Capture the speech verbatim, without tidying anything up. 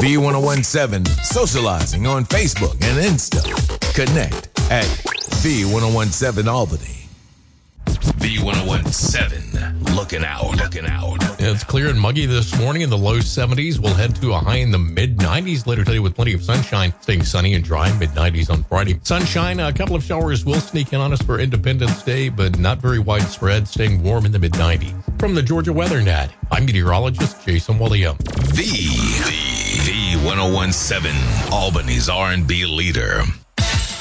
V ten seventeen, socializing on Facebook and Insta. Connect at V ten seventeen Albany. V ten seventeen, looking out, looking out. It's clear and muggy this morning in the low seventies. We'll head to a high in the mid nineties later today with plenty of sunshine. Staying sunny and dry, mid nineties on Friday. Sunshine, a couple of showers will sneak in on us for Independence Day, but not very widespread. Staying warm in the mid nineties. From the Georgia Weather Net, I'm meteorologist Jason William. The, the, the ten seventeen, Albany's R and B leader.